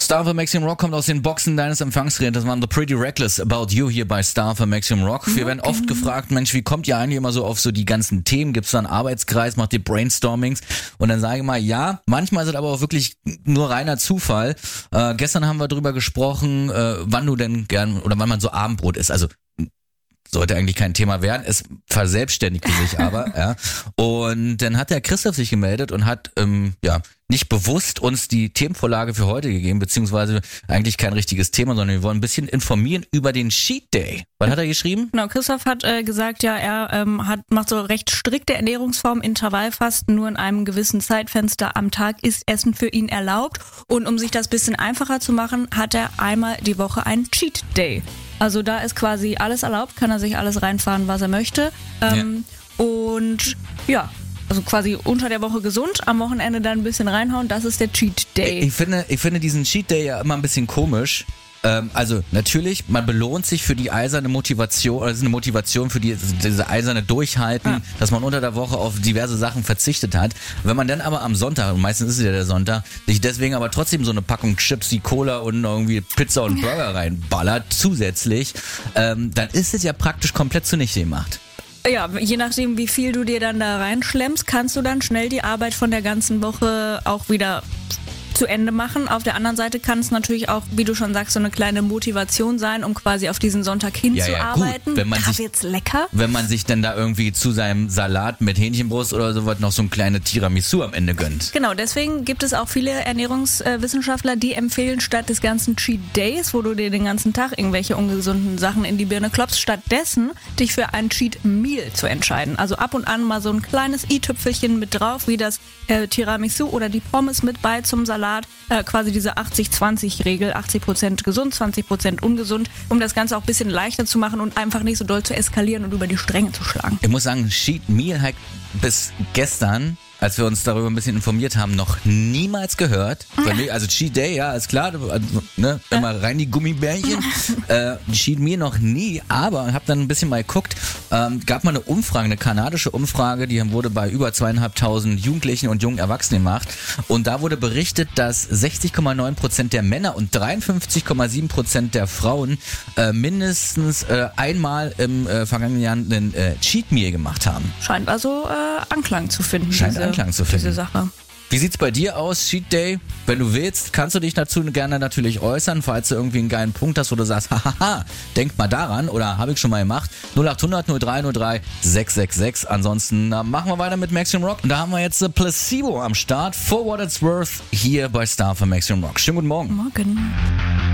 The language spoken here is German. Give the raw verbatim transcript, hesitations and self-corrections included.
Star für Maximum Rock kommt aus den Boxen deines Empfangsgeräts. Das waren The Pretty Reckless About You hier bei Star für Maximum Rock. Wir werden oft gefragt, Mensch, wie kommt ihr eigentlich immer so auf so die ganzen Themen? Gibt's da einen Arbeitskreis? Macht ihr Brainstormings? Und dann sage ich mal, ja, manchmal ist es aber auch wirklich nur reiner Zufall. Äh, gestern haben wir drüber gesprochen, äh, wann du denn gern oder wann man so Abendbrot isst. Also sollte eigentlich kein Thema werden, es verselbstständigte sich aber, ja. Und dann hat der Christoph sich gemeldet und hat, ähm, ja, nicht bewusst uns die Themenvorlage für heute gegeben, beziehungsweise eigentlich kein richtiges Thema, sondern wir wollen ein bisschen informieren über den Cheat Day. Was hat er geschrieben? Genau, Christoph hat äh, gesagt, ja, er ähm, hat macht so recht strikte Ernährungsform, Intervallfasten, nur in einem gewissen Zeitfenster am Tag ist Essen für ihn erlaubt. Und um sich das bisschen einfacher zu machen, hat er einmal die Woche einen Cheat Day. Also da ist quasi alles erlaubt, kann er sich alles reinfahren, was er möchte. Ähm, ja. Und ja, also quasi unter der Woche gesund, am Wochenende dann ein bisschen reinhauen, das ist der Cheat Day. Ich, ich finde, ich finde diesen Cheat Day ja immer ein bisschen komisch. Ähm, also natürlich, man belohnt sich für die eiserne Motivation, oder es ist eine Motivation für die, diese eiserne Durchhalten, ja. dass man unter der Woche auf diverse Sachen verzichtet hat. Wenn man dann aber am Sonntag, und meistens ist es ja der Sonntag, sich deswegen aber trotzdem so eine Packung Chips, die Cola und irgendwie Pizza und Burger reinballert, zusätzlich, ähm, dann ist es ja praktisch komplett zunichte gemacht. Ja, je nachdem, wie viel du dir dann da reinschlemmst, kannst du dann schnell die Arbeit von der ganzen Woche auch wieder zu Ende machen. Auf der anderen Seite kann es natürlich auch, wie du schon sagst, so eine kleine Motivation sein, um quasi auf diesen Sonntag hinzuarbeiten. Ja, ja, wenn man sich, jetzt lecker. Wenn man sich dann da irgendwie zu seinem Salat mit Hähnchenbrust oder sowas noch so ein kleine Tiramisu am Ende gönnt. Genau, deswegen gibt es auch viele Ernährungswissenschaftler, die empfehlen, statt des ganzen Cheat Days, wo du dir den ganzen Tag irgendwelche ungesunden Sachen in die Birne klopfst, stattdessen dich für ein Cheat Meal zu entscheiden. Also ab und an mal so ein kleines i-Tüpfelchen mit drauf, wie das äh, Tiramisu oder die Pommes mit bei zum Salat. Äh, quasi diese achtzig zwanzig Regel, achtzig Prozent gesund, zwanzig Prozent ungesund, um das Ganze auch ein bisschen leichter zu machen und einfach nicht so doll zu eskalieren und über die Stränge zu schlagen. Ich muss sagen, Cheat Meal hat bis gestern, als wir uns darüber ein bisschen informiert haben, noch niemals gehört. Ja. Also Cheat Day, ja, ist klar, also, ne, immer rein die Gummibärchen. äh, Cheat Meal noch nie, aber habe dann ein bisschen mal geguckt, ähm, gab mal eine Umfrage, eine kanadische Umfrage, die wurde bei über zweieinhalbtausend Jugendlichen und jungen Erwachsenen gemacht und da wurde berichtet, dass sechzig Komma neun Prozent der Männer und dreiundfünfzig Komma sieben Prozent der Frauen äh, mindestens äh, einmal im äh, vergangenen Jahr einen äh, Cheat Meal gemacht haben. Scheint also äh, Anklang zu finden. Scheint diese Anklang zu finden. Diese Sache. Wie sieht's bei dir aus, Cheat Day? Wenn du willst, kannst du dich dazu gerne natürlich äußern, falls du irgendwie einen geilen Punkt hast, wo du sagst, hahaha, denk mal daran oder habe ich schon mal gemacht. null acht hundert null drei null drei sechs sechs sechs. Ansonsten na, machen wir weiter mit Maximum Rock. Und da haben wir jetzt uh, Placebo am Start. For What It's Worth hier bei Star für Maximum Rock. Schönen guten Morgen. Morgen.